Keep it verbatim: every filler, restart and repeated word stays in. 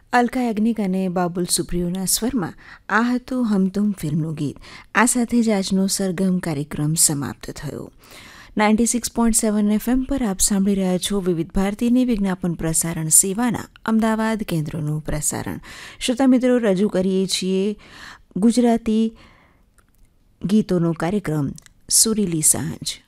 અલકા યાજ્ઞિક અને બાબુલ સુપ્રિયોના સ્વરમાં આ હતું હમ તુમ ફિલ્મનું ગીત. આ સાથે જ આજનો સરગમ કાર્યક્રમ સમાપ્ત થયો. Ninety six point seven FM પર આપ સાંભળી રહ્યા છો વિવિધ ભારતીની વિજ્ઞાપન પ્રસારણ સેવાના અમદાવાદ કેન્દ્રનું પ્રસારણ. શ્રોતા મિત્રો, રજૂ કરીએ છીએ ગુજરાતી ગીતોનો કાર્યક્રમ સુરીલી સાંજ.